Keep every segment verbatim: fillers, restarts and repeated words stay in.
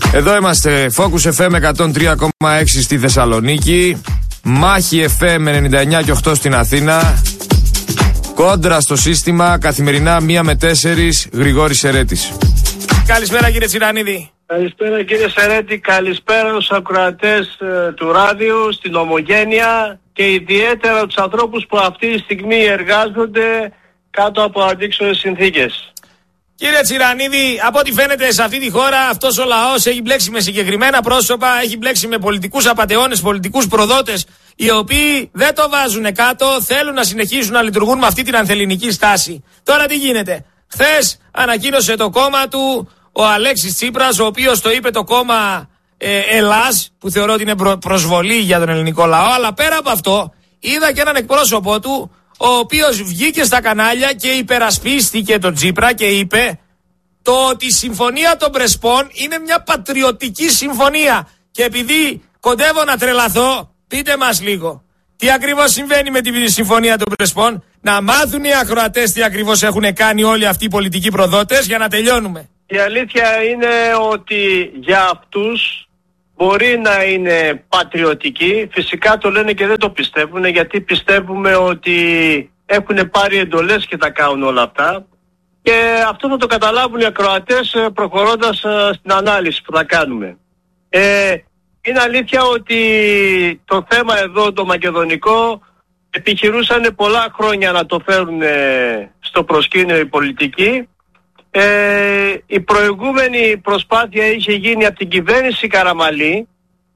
Εδώ είμαστε, Focus εφ εμ εκατόν τρία κόμμα έξι στη Θεσσαλονίκη, Μάχη εφ εμ ενενήντα εννιά κόμμα οκτώ στην Αθήνα, Κόντρα στο σύστημα, καθημερινά μία με τέσσερις, Γρηγόρης Σερέτης. Καλησπέρα κύριε Τσιρανίδη. Καλησπέρα κύριε Σερέτη, καλησπέρα στους ακροατές ε, του ράδιου, στην Ομογένεια και ιδιαίτερα τους ανθρώπους που αυτή τη στιγμή εργάζονται κάτω από αντίξωες συνθήκες. Κύριε Τσιρανίδη, από ό,τι φαίνεται σε αυτή τη χώρα αυτός ο λαός έχει μπλέξει με συγκεκριμένα πρόσωπα, έχει μπλέξει με πολιτικούς απατεώνες, πολιτικούς προδότες, οι οποίοι δεν το βάζουν κάτω, θέλουν να συνεχίσουν να λειτουργούν με αυτή την ανθελληνική στάση. Τώρα τι γίνεται? Χθες ανακοίνωσε το κόμμα του ο Αλέξης Τσίπρας, ο οποίος το είπε το κόμμα ε, Ελλάς, που θεωρώ ότι είναι προ, προσβολή για τον ελληνικό λαό, αλλά πέρα από αυτό είδα και έναν εκπρόσωπό του, ο οποίος βγήκε στα κανάλια και υπερασπίστηκε τον Τσίπρα και είπε το ότι η συμφωνία των Πρεσπών είναι μια πατριωτική συμφωνία. Και επειδή κοντεύω να τρελαθώ, πείτε μας λίγο, τι ακριβώς συμβαίνει με τη συμφωνία των Πρεσπών, να μάθουν οι ακροατές τι ακριβώς έχουν κάνει όλοι αυτοί οι πολιτικοί προδότες για να τελειώνουμε. Η αλήθεια είναι ότι για αυτούς μπορεί να είναι πατριωτικοί, φυσικά το λένε και δεν το πιστεύουν, γιατί πιστεύουμε ότι έχουν πάρει εντολές και τα κάνουν όλα αυτά, και αυτό θα το καταλάβουν οι ακροατές προχωρώντας στην ανάλυση που θα κάνουμε. Ε, είναι αλήθεια ότι το θέμα εδώ το μακεδονικό επιχειρούσαν πολλά χρόνια να το φέρουν στο προσκήνιο οι πολιτικοί. Ε, η προηγούμενη προσπάθεια είχε γίνει από την κυβέρνηση Καραμαλή,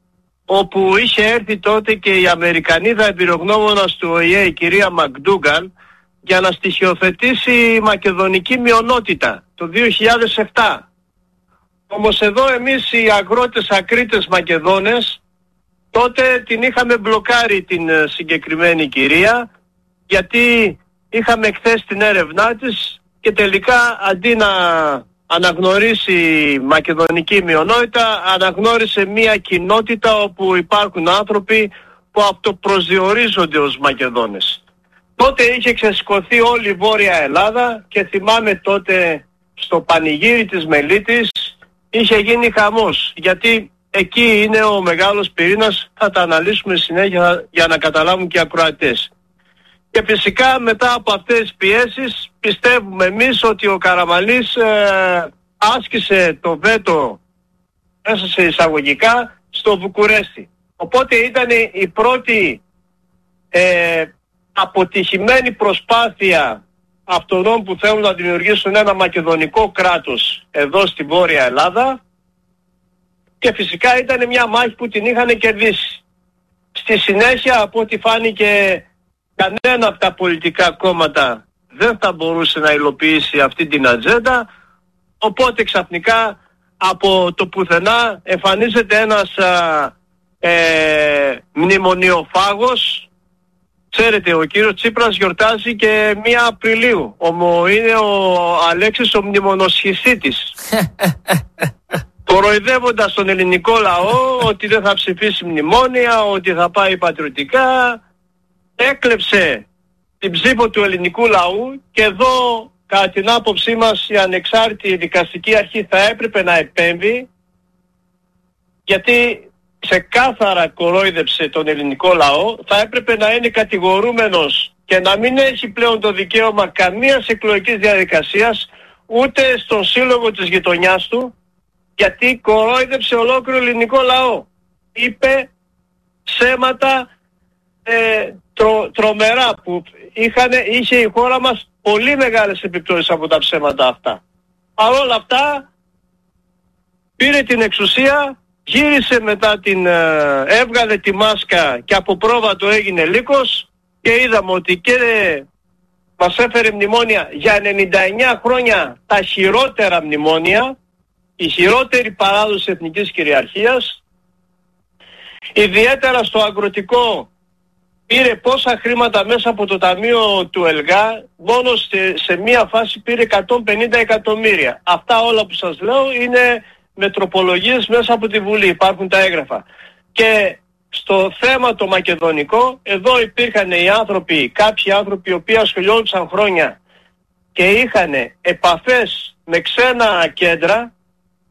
όπου είχε έρθει τότε και η Αμερικανίδα εμπειρογνώμονας του Ο Ε Ε, η κυρία Μακντούγκαλ, για να στοιχειοθετήσει η μακεδονική μειονότητα το δύο χιλιάδες επτά. Όμως εδώ εμείς οι αγρότες ακρίτες Μακεδόνες τότε την είχαμε μπλοκάρει την συγκεκριμένη κυρία, γιατί είχαμε εκθέσει την έρευνά της και τελικά αντί να αναγνωρίσει η μακεδονική μειονότητα, αναγνώρισε μια κοινότητα όπου υπάρχουν άνθρωποι που αυτοπροσδιορίζονται ως Μακεδόνες. Τότε είχε ξεσηκωθεί όλη η Βόρεια Ελλάδα και θυμάμαι τότε στο πανηγύρι της Μελίτης είχε γίνει χαμός, γιατί εκεί είναι ο μεγάλος πυρήνας, θα τα αναλύσουμε συνέχεια για να καταλάβουν και οι ακροατές. Και φυσικά μετά από αυτές τις πιέσεις πιστεύουμε εμείς ότι ο Καραμαλής ε, άσκησε το βέτο μέσα σε εισαγωγικά στο Βουκουρέστι. Οπότε ήταν η πρώτη ε, αποτυχημένη προσπάθεια αυτών που θέλουν να δημιουργήσουν ένα μακεδονικό κράτος εδώ στη Βόρεια Ελλάδα, και φυσικά ήταν μια μάχη που την είχαν κερδίσει. Στη συνέχεια, από ό,τι φάνηκε, κανένα από τα πολιτικά κόμματα δεν θα μπορούσε να υλοποιήσει αυτή την ατζέντα, οπότε ξαφνικά από το πουθενά εμφανίζεται ένας α, ε, μνημονιοφάγος. Ξέρετε, ο κύριος Τσίπρας γιορτάζει και μία Απριλίου. Ομο, είναι ο Αλέξης ο μνημονοσχιστήτης. Κοροϊδεύοντας τον ελληνικό λαό ότι δεν θα ψηφίσει μνημόνια, ότι θα πάει πατριωτικά, έκλεψε την ψήφο του ελληνικού λαού, και εδώ κατά την άποψή μας η ανεξάρτητη δικαστική αρχή θα έπρεπε να επέμβει, γιατί ξεκάθαρα κορόιδεψε τον ελληνικό λαό, θα έπρεπε να είναι κατηγορούμενος και να μην έχει πλέον το δικαίωμα καμίας εκλογικής διαδικασίας, ούτε στον σύλλογο της γειτονιάς του, γιατί κορόιδεψε ολόκληρο ελληνικό λαό. Είπε ψέματα ε, τρο, τρομερά που είχαν, είχε η χώρα μας πολύ μεγάλες επιπτώσεις από τα ψέματα αυτά. Παρ' όλα αυτά πήρε την εξουσία, γύρισε μετά την, ε, έβγαλε τη μάσκα και από πρόβατο έγινε λύκος, και είδαμε ότι και ε, μας έφερε μνημόνια για ενενήντα εννιά χρόνια, τα χειρότερα μνημόνια, η χειρότερη παράδοση εθνικής κυριαρχίας. Ιδιαίτερα στο αγροτικό πήρε πόσα χρήματα μέσα από το ταμείο του ΕΛΓΑ, μόνο σε, σε μία φάση πήρε εκατόν πενήντα εκατομμύρια. Αυτά όλα που σας λέω είναι με τροπολογίες μέσα από τη Βουλή, υπάρχουν τα έγγραφα. Και στο θέμα το μακεδονικό, εδώ υπήρχαν οι άνθρωποι, κάποιοι άνθρωποι οι οποίοι ασχολιόντουσαν χρόνια και είχαν επαφές με ξένα κέντρα,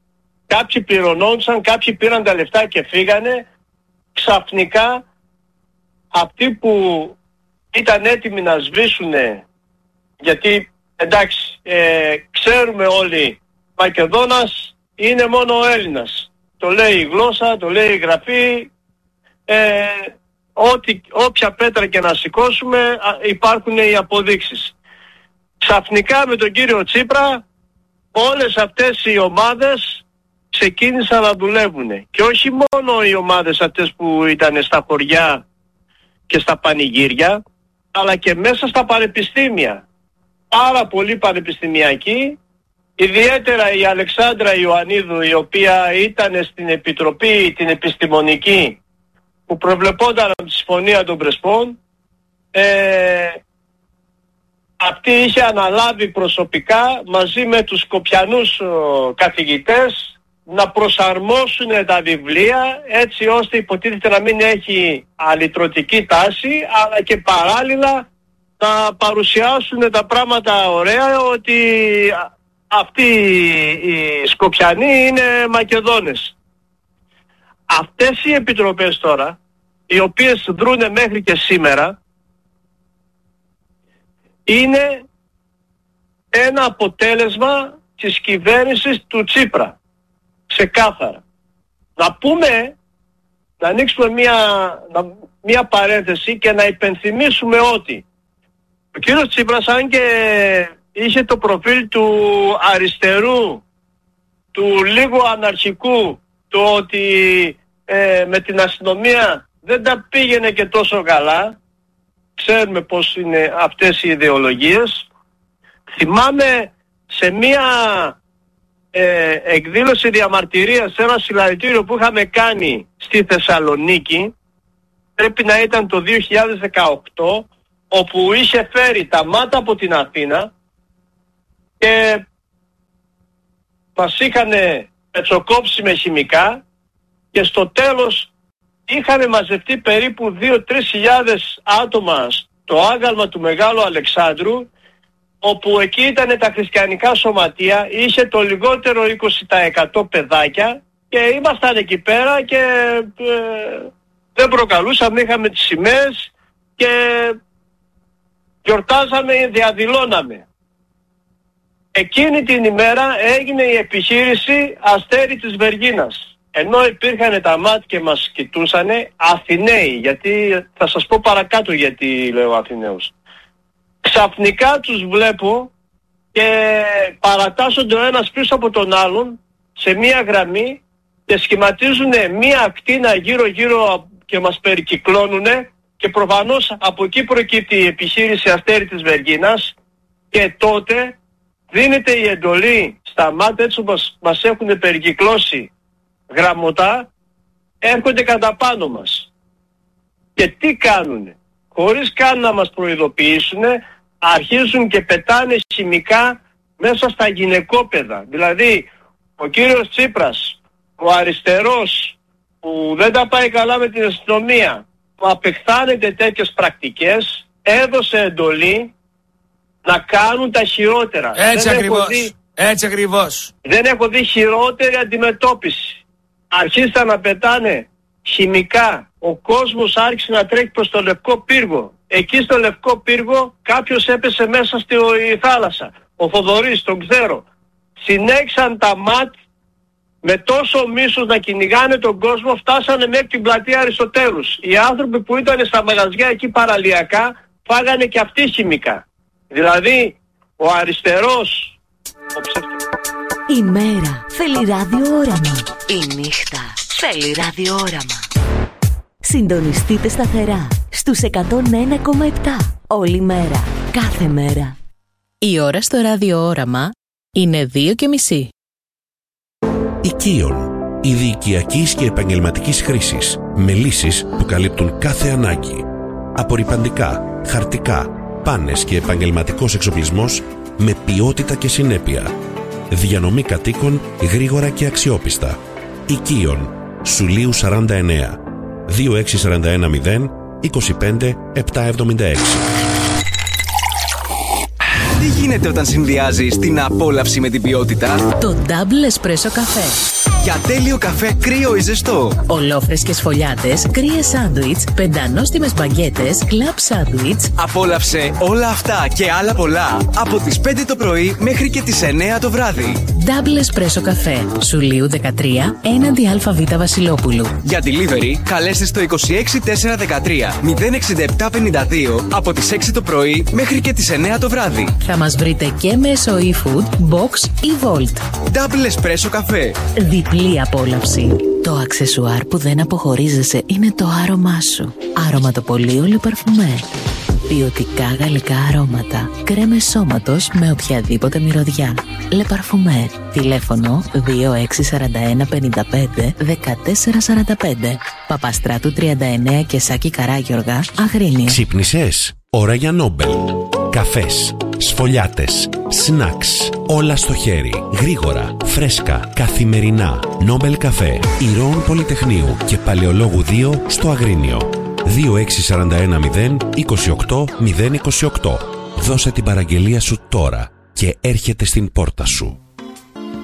κάποιοι πληρωνόντουσαν, κάποιοι πήραν τα λεφτά και φύγανε. Ξαφνικά αυτοί που ήταν έτοιμοι να σβήσουν, γιατί εντάξει, ε, ξέρουμε όλοι, Μακεδόνας είναι μόνο ο Έλληνας. Το λέει η γλώσσα, το λέει η γραφή, ε, ό,τι, όποια πέτρα και να σηκώσουμε υπάρχουν οι αποδείξεις. Ξαφνικά με τον κύριο Τσίπρα όλες αυτές οι ομάδες ξεκίνησαν να δουλεύουν. Και όχι μόνο οι ομάδες αυτές που ήταν στα χωριά και στα πανηγύρια, αλλά και μέσα στα πανεπιστήμια. Πάρα πολλοί πανεπιστημιακοί, ιδιαίτερα η Αλεξάνδρα Ιωαννίδου, η οποία ήταν στην επιτροπή την επιστημονική που προβλεπόταν από τη Συμφωνία των Πρεσπών, ε, αυτή είχε αναλάβει προσωπικά μαζί με τους σκοπιανούς ο, καθηγητές να προσαρμόσουν τα βιβλία έτσι ώστε υποτίθεται να μην έχει αλυτρωτική τάση, αλλά και παράλληλα να παρουσιάσουν τα πράγματα ωραία, ότι αυτοί οι Σκοπιανοί είναι Μακεδόνες. Αυτές οι επιτροπές τώρα, οι οποίες δρούνε μέχρι και σήμερα, είναι ένα αποτέλεσμα της κυβέρνησης του Τσίπρα. Ξεκάθαρα. Να πούμε, να ανοίξουμε μια, μια παρένθεση και να υπενθυμίσουμε ότι ο κύριος Τσίπρας, αν και είχε το προφίλ του αριστερού, του λίγο αναρχικού, το ότι ε, με την αστυνομία δεν τα πήγαινε και τόσο καλά, ξέρουμε πώς είναι αυτές οι ιδεολογίες. Θυμάμαι σε μια ε, εκδήλωση διαμαρτυρίας σε ένα συλλαλητήριο που είχαμε κάνει στη Θεσσαλονίκη, πρέπει να ήταν το δύο χιλιάδες δεκαοκτώ, όπου είχε φέρει τα μάτα από την Αθήνα και μας είχαν πετσοκόψει με χημικά και στο τέλος είχαν μαζευτεί περίπου δύο με τρεις χιλιάδες άτομα στο άγαλμα του Μεγάλου Αλεξάνδρου, όπου εκεί ήταν τα χριστιανικά σωματεία, είχε το λιγότερο είκοσι τοις εκατό παιδάκια και ήμασταν εκεί πέρα και ε, δεν προκαλούσαμε, είχαμε τις σημαίες και γιορτάζαμε, διαδηλώναμε. Εκείνη την ημέρα έγινε η επιχείρηση Αστέρι της Βεργίνας. Ενώ υπήρχαν τα ΜΑΤ και μας κοιτούσανε, Αθηναίοι, γιατί θα σας πω παρακάτω γιατί λέω Αθηναίους. Ξαφνικά τους βλέπω και παρατάσσονται ο ένας πίσω από τον άλλον σε μία γραμμή και σχηματίζουν μία ακτίνα γύρω γύρω και μας περικυκλώνουν, και προφανώς από εκεί προκύπτει η επιχείρηση Αστέρι της Βεργίνας και τότε δίνεται η εντολή στα ΜΑΤ, έτσι όπως μας έχουν περικυκλώσει γραμμωτά, έρχονται κατά πάνω μας. Και τι κάνουνε? Χωρίς καν να μας προειδοποιήσουν, αρχίζουν και πετάνε χημικά μέσα στα γυναικόπαιδα. Δηλαδή ο κύριος Τσίπρας, ο αριστερός που δεν τα πάει καλά με την αστυνομία, που απεχθάνεται τέτοιες πρακτικές, έδωσε εντολή να κάνουν τα χειρότερα. Έτσι δεν ακριβώς. Δει, Έτσι ακριβώς. δεν έχω δει χειρότερη αντιμετώπιση. Αρχίσαν να πετάνε χημικά. Ο κόσμος άρχισε να τρέχει προς το Λευκό Πύργο. Εκεί στο Λευκό Πύργο κάποιος έπεσε μέσα στη θάλασσα. Ο Θοδωρής, τον ξέρω. Συνέχισαν τα ΜΑΤ με τόσο μίσος να κυνηγάνε τον κόσμο, φτάσανε μέχρι την πλατεία Αριστοτέλους. Οι άνθρωποι που ήταν στα μαγαζιά εκεί παραλιακά φάγανε και αυτοί χημικά. Δηλαδή ο αριστερός, ο ψευτικός. Η μέρα θέλει ραδιόραμα. Η νύχτα θέλει ραδιόραμα. Συντονιστείτε σταθερά στους εκατόν ένα κόμμα επτά όλη μέρα, κάθε μέρα. Η ώρα στο ραδιόραμα είναι δύο και μισή. Οικείον. Ειδικιακής και επαγγελματικής χρήσης, με λύσεις που καλύπτουν κάθε ανάγκη. Απορριπαντικά, χαρτικά, πάνες και επαγγελματικός εξοπλισμός με ποιότητα και συνέπεια. Διανομή κατοίκων γρήγορα και αξιόπιστα. Οικείον. Σουλίου σαράντα εννέα. δύο έξι τέσσερα ένα μηδέν είκοσι πέντε επτακόσια εβδομήντα έξι. Τι γίνεται όταν συνδυάζεις την απόλαυση με την ποιότητα? Το Double Espresso Café. Για τέλειο καφέ κρύο ή ζεστό. Ολόφρεσκες φωλιάτες, κρύες σάντουιτς, πεντανόστιμες μπαγκέτες, κλαμπ σάντουιτς. Απόλαυσε όλα αυτά και άλλα πολλά από τις πέντε το πρωί μέχρι και τις εννέα το βράδυ. Double Espresso καφέ. Σουλίου δεκατρία, έναντι ΑΒ Βασιλόπουλου. Για delivery, καλέστε στο είκοσι έξι τετρακόσια δεκατρία μηδέν εξήντα επτά πενήντα δύο από τις έξι το πρωί μέχρι και τις εννέα το βράδυ. Θα μας βρείτε και μέσω eFood, Box ή Volt. Double Espresso καφέ. Διπλή απόλαυση. Το αξεσουάρ που δεν αποχωρίζεσαι είναι το άρωμά σου. Αρωματοπολείο Le Parfumé. Ποιοτικά γαλλικά αρώματα. Κρέμες σώματος με οποιαδήποτε μυρωδιά. Le Parfumé. Τηλέφωνο δύο έξι τέσσερα ένα πέντε πέντε ένα τέσσερα τέσσερα πέντε. Παπαστράτου τριάντα εννέα και Σάκη Καράγιοργα, Αγρίνιο. Ξύπνησες? Ώρα για Νόμπελ. Καφές, σφολιάτες, σνακς, όλα στο χέρι, γρήγορα, φρέσκα, καθημερινά. Νόμπελ καφέ, Ηρώων Πολυτεχνείου και Παλαιολόγου δύο στο Αγρίνιο. δύο έξι τέσσερα ένα μηδέν είκοσι οκτώ μηδέν είκοσι οκτώ. Δώσε την παραγγελία σου τώρα και έρχεται στην πόρτα σου.